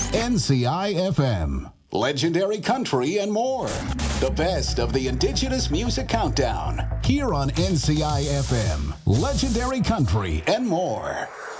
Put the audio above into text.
NCI FM, legendary country and more. The best of the Indigenous Music Countdown, here on NCI FM, legendary country and more.